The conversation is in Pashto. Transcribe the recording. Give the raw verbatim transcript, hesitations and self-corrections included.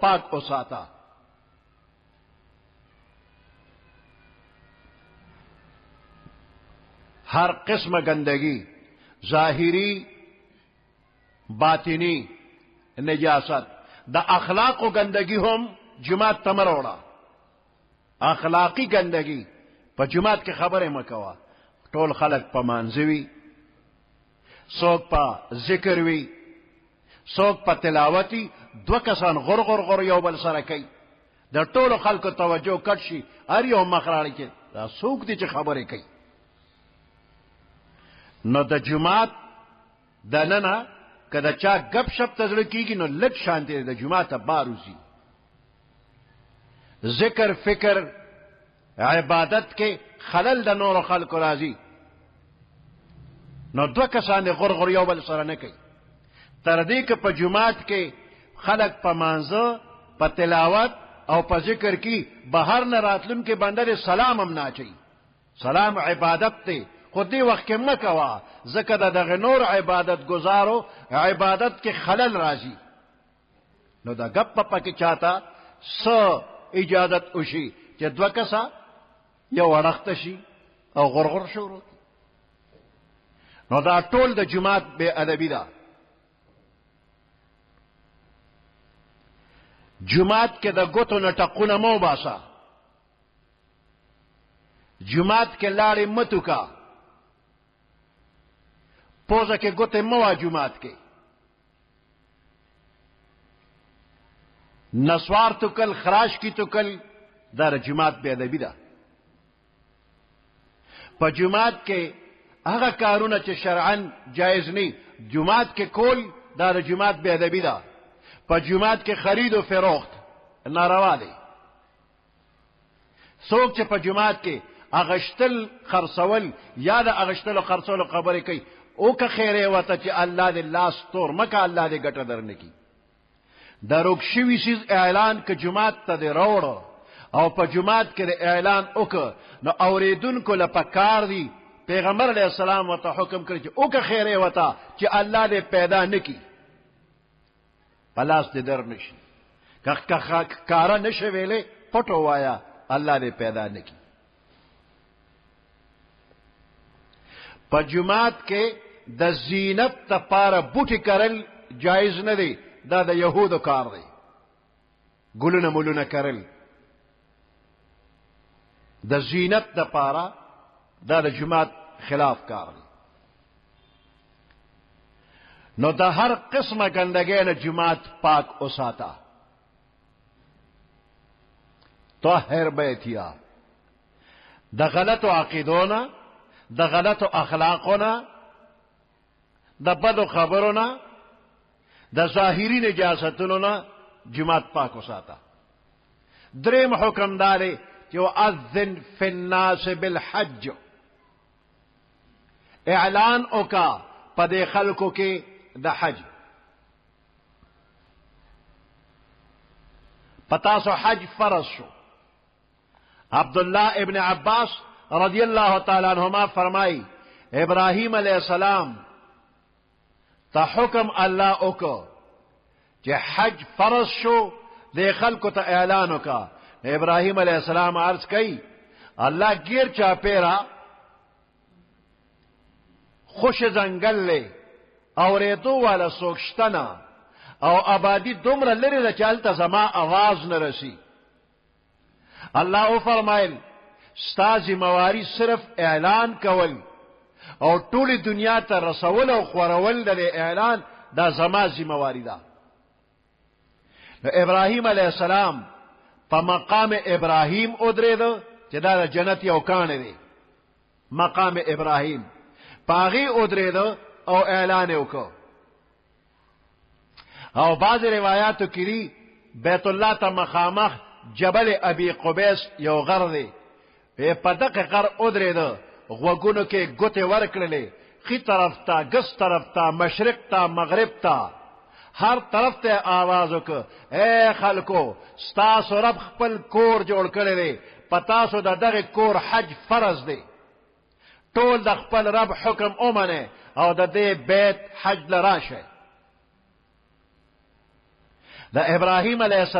پاک وساته. ہر قسم گندگی ظاہری باطنی نجاست دا اخلاق و گندگی ہم جماعت تمروڑا. اخلاقی گندگی پا جماعت کی خبر مکوا. ټول خلق پا مانزوی، سوک پا ذکروی، سوک پا تلاوتی، دو کسان غر غر غر یو بل سرکی. دا ټول خلق توجہ کٹشی ار یو مخراڑی چی دا سوک دی چی خبر کئی. نو د جماعت د ننا که د چا گپ شپ تزړه کیږي نو لږ شانتی د جماعت باروزی. ذکر فکر عبادت کے خلل د نور خلق راضی نو دو کسان غر غر یو بل سره نه کوي. تر دې که په جماعت کې خلق په مانزه په تلاوت او په ذکر کې بهر نه راتلون کې بنده سلام هم نه اچي. سلام عبادت ته خودی وقت کې مکوا ځکه د دغه نور عبادت گزارو عبادت کې خلل راځي. نو دا گپ پکې چاته س اجازت وشي چې دوه کسا یو وړخت شي او غرغر شروع. نو دا ټول د جماعت بے ادبی ده. جماعت کې د ګوتو نه ټقونه مو باسا. جماعت کې لاړې متو کا پوزه کې ګوتې موا. جماعت کې نسوار تو کل خراش کی تو کل دا جماعت بے ادبی ده. په جماعت کې هغه کارونه چې شرعاً جایز نه جماعت کې کول دا جماعت بے ادبی ده. په جماعت کې خرید و فروخت ناروا دی. څوک چې په جماعت کې اغشتل خرڅول یا د اغشتل او خرڅول خبرې کوي او که خیره وته چې الله دې لاس تور مکه الله دې ګټه درنکي. دروک شوی سیز اعلان که جماعت ته دې راوړو او په جماعت کې اعلان وکړه نو اوریدونکو لپاره کار دی. پیغمبر علیہ السلام وته حکم کړی چې او که خیره وته چې الله دې پیدا نکي پلاس دې در نشي. که کارا نشه ویلې پټو وایا الله دې پیدا نکي. په جماعت کې د زینت لپاره بوټي کرل جایز نه دی. دا د یهودو کار دی. ګلونه مولونه کرل د زینت لپاره دا د جماعت خلاف کار دی. نو د هر قسمه ګندګۍ نه جماعت پاک اوساته. طاهر بیتیا د غلطو عقیدونه د غلطو اخلاقونه د بدو خبرونه د ظاهری نجاستونو نه جماعت پاک وساته. دریم حکم داري چې اذن فی الناس بالحج اعلان اوکا پدې خلکو کې د حج. پتاسو حج فرض شو. عبداللہ ابن عباس رضی اللہ تعالی عنہما فرمائی ابراہیم علیہ السلام تا حکم اللہ اوکو کہ حج فرض شو دے خلکو تا اعلانو کا. ابراہیم علیہ السلام عرض کئی اللہ گیر چا پیرا خوش زنگل لے اوریدو والا سوکشتنا او آبادی دومره لري ده چې هلته زما آواز نه رسی. الله او فرمایل ستا ذمواري صرف اعلان کول او ټوله دنیا ته رسول او خورول د اعلان دا زما ذمواري ده. ابراهيم عليه السلام په مقام ابراهيم ودرېدو چې دا جنت یو کان دی. مقام ابراهيم پاغي ودرېدو او اعلان وکړو. او بعض روایاتو کړي بیت الله ته مخامخ جبل ابي قبيس یو غر دی. په دغه غر ودرېدو غوګونو کې ګوتې ورکړلې خي طرف ته ګس طرف ته مشرق ته مغرب ته هر طرف ته आवाज وکړ اے خلکو ستاسو رب خپل کور جوړ کړی دی. پتاسو د دغه کور حج فرض دی. ټول د خپل رب حکم اومنه او د دې بیت حج لراشه. د ابراهیم علیه